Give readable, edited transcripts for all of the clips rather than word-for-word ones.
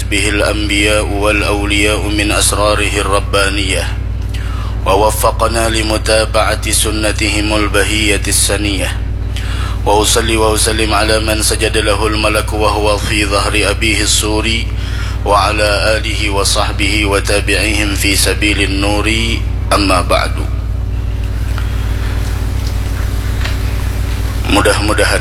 به الأنبياء والأولياء من أسراره الربانية، ووفقنا لمتابعة سنتهم البهية السنية. وأصلي وأسلم على من سجد له الملك وهو في ظهر أبيه السوري، وعلى آله وصحبه وتابعيهم في سبيل النور. أما بعد. Mudah-mudahan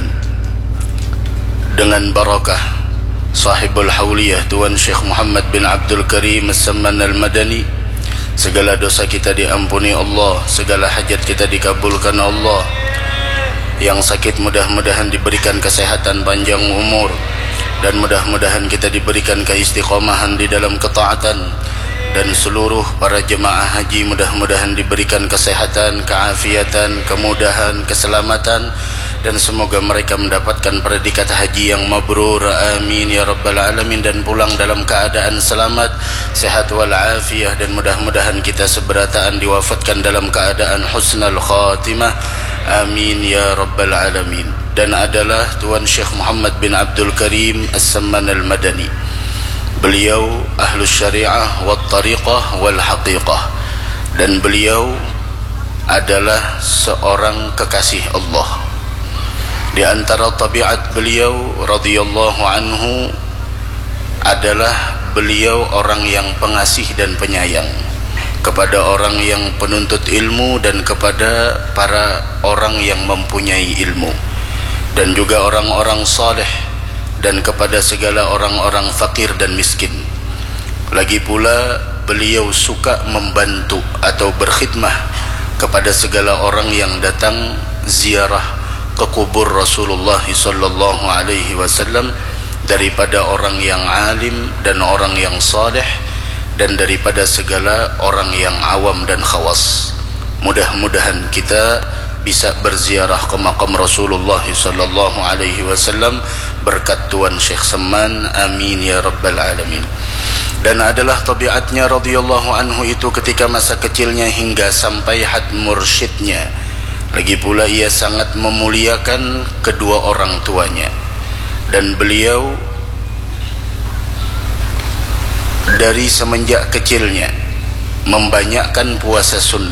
dengan barakah sahibul hauliyah Tuan Syekh Muhammad bin Abdul Karim As-Samman Al-Madani, segala dosa kita diampuni Allah, segala hajat kita dikabulkan Allah. Yang sakit mudah-mudahan diberikan kesehatan panjang umur, dan mudah-mudahan kita diberikan keistiqomahan di dalam ketaatan. Dan seluruh para jemaah haji mudah-mudahan diberikan kesehatan, keafiatan, kemudahan, keselamatan, dan semoga mereka mendapatkan predikat haji yang mabrur, amin ya rabbal alamin, dan pulang dalam keadaan selamat, sehat walafiah, dan mudah-mudahan kita seberataan diwafatkan dalam keadaan husnul khatimah, amin ya rabbal alamin. Dan adalah Tuan Syekh Muhammad bin Abdul Karim As-Samman Al-Madani. Beliau ahlus syariah wal tariqah wal haqiqah, dan beliau adalah seorang kekasih Allah. Di antara tabiat beliau radhiyallahu anhu adalah beliau orang yang pengasih dan penyayang kepada orang yang penuntut ilmu dan kepada para orang yang mempunyai ilmu, dan juga orang-orang saleh, dan kepada segala orang-orang fakir dan miskin. Lagi pula beliau suka membantu atau berkhidmah kepada segala orang yang datang ziarah ke kubur Rasulullah sallallahu alaihi wasallam, daripada orang yang alim dan orang yang saleh, dan daripada segala orang yang awam dan khawas. Mudah-mudahan kita bisa berziarah ke makam Rasulullah sallallahu alaihi wasallam berkat Tuan Syekh Samman, amin ya rabbal alamin. Dan adalah tabiatnya radhiyallahu anhu itu ketika masa kecilnya hingga sampai had mursyidnya. Lagi pula ia sangat memuliakan kedua orang tuanya, dan beliau dari semenjak kecilnya membanyakkan puasa sunnah.